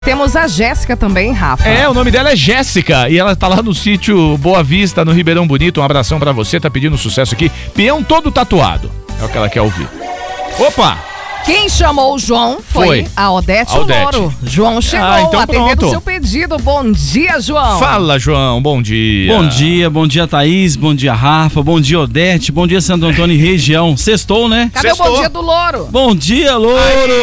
Temos a Jéssica também, Rafa. O nome dela é Jéssica e ela tá lá no sítio Boa Vista, no Ribeirão Bonito. Um abração pra você, tá pedindo sucesso aqui. Peão todo tatuado, é o que ela quer ouvir. Opa! Quem chamou o João foi a Odete Louro. João chegou, então atendendo o seu pedido. Bom dia, João. Fala, João, bom dia. Bom dia, Thaís, bom dia, Rafa, bom dia, Odete, bom dia, Santo Antônio e região. Sextou, né? Cadê o bom dia do Louro? Bom dia, Louro!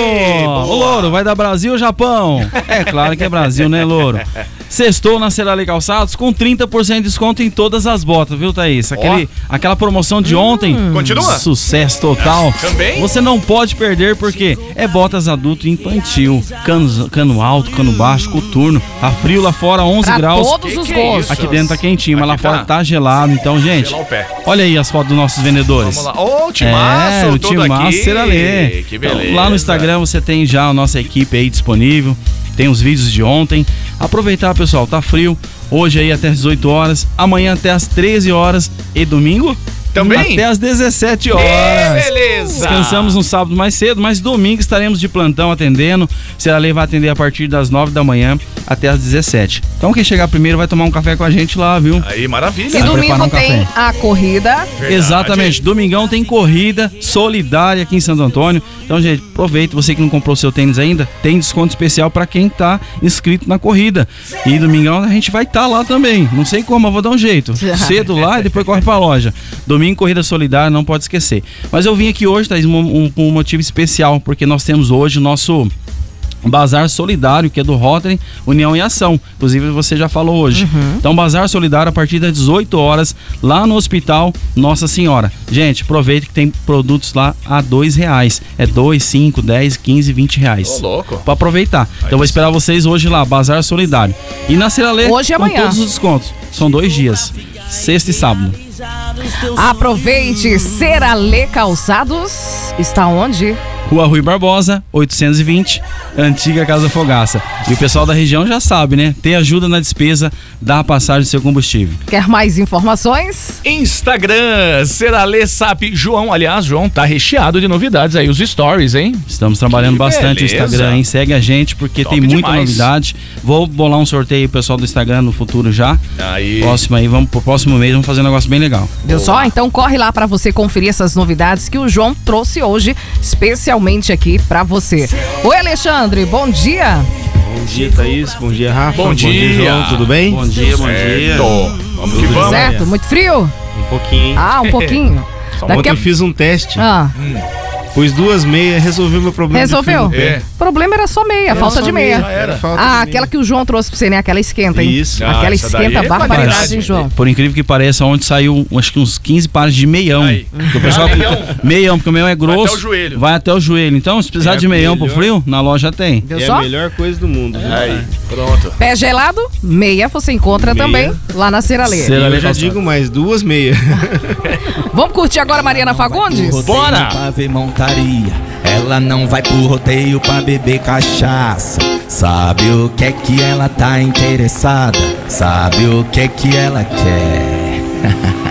Ô, Louro, vai dar Brasil ou Japão? É claro que é Brasil, né, Louro? Sextou na Cerale Calçados com 30% de desconto em todas as botas, viu, Thaís? Aquela promoção de ontem. Continua? Sucesso total. Também? Você não pode perder porque é botas adulto e infantil. Cano alto, cano baixo, coturno. Tá frio lá fora, 11 pra graus. Todos os gostos. Aqui dentro tá quentinho, mas lá fora tá gelado. Então, gente, Gelar o pé. olha aí as fotos dos nossos vendedores. Vamos lá. Ô, timaço, o todo timaço aqui. Cerale. Que beleza. Então, lá no Instagram você tem já a nossa equipe aí disponível. Tem os vídeos de ontem. Aproveitar, pessoal, tá frio. Hoje aí até as 18 horas. Amanhã até as 13 horas. E domingo? Também? Até as 17 horas. Beleza. Descansamos no sábado mais cedo, mas domingo estaremos de plantão atendendo. Cerale vai atender a partir das 9 da manhã até as 17. Então quem chegar primeiro vai tomar um café com a gente lá, viu? Aí, maravilha. E domingo tem a corrida. Verdade. Exatamente, domingão tem corrida solidária aqui em Santo Antônio. Então, gente, aproveita, você que não comprou seu tênis ainda, tem desconto especial para quem tá inscrito na corrida. E domingão a gente vai estar lá também. Não sei como, eu vou dar um jeito. Cedo lá e depois corre pra loja. Domingo, corrida solidária, não pode esquecer. Mas eu vim aqui hoje, Thaís, um motivo especial, porque nós temos hoje o nosso Bazar Solidário, que é do Rotary, União e Ação. Inclusive você já falou hoje. Então, Bazar Solidário a partir das 18 horas, lá no Hospital Nossa Senhora. Gente, aproveita que tem produtos lá a R$2. É 2, 5, 10, 15, 20 reais. Ô, louco. Pra aproveitar. Então, vou esperar vocês hoje lá, Bazar Solidário. E na Cerale, hoje e com amanhã. todos os descontos. São 2 dias, sexta e sábado. Aproveite, Cerale Calçados. Está onde? Rua Rui Barbosa, 820, antiga Casa Fogaça. E o pessoal da região já sabe, né? Ter ajuda na despesa da passagem do seu combustível. Quer mais informações? Instagram, Cerale Sap. João, aliás, João, tá recheado de novidades aí, os stories, hein? Estamos trabalhando bastante beleza. no Instagram, hein? Segue a gente porque Top tem muita demais. novidade. Vou bolar um sorteio aí pro pessoal do Instagram no futuro já. Aí. Próximo aí, pro próximo mês vamos fazer um negócio bem legal. Viu só? Então corre lá pra você conferir essas novidades que o João trouxe hoje, especialmente aqui pra você. Oi, Alexandre, bom dia. Bom dia, Thaís. Bom dia, Rafa. Bom dia. João. Tudo bem? Bom dia, bom dia. Vamos que vamos. Certo? Muito frio? Um pouquinho, hein? Ah, um pouquinho. Ontem eu fiz um teste. Ah, Pus 2 meias, resolveu meu problema. resolveu? de frio no pé. O problema era só meia, falta de meia. Era falta Ah, de aquela meia. que o João trouxe pra você, né? Aquela esquenta, hein? Isso. Aquela essa daí esquenta, é barbaridade, qualidade. hein, João? Por incrível que pareça, ontem saiu acho que uns 15 pares de meião. Aí. Porque o pessoal, meião, porque o meião é grosso. até o joelho. Vai até o joelho. Então, se precisar É de meião pro melhor. frio, na loja tem. Viu É só? a melhor coisa do mundo. viu? Aí, pronto. Pé gelado, meia você encontra Meia. também lá na Cerale. Cerale. Eu já digo mais 2 meias. Vamos curtir agora Mariana Fagundes? Bora! Pra ver montaria. Ela não vai pro rodeio pra beber cachaça. Sabe o que é que ela tá interessada? Sabe o que é que ela quer?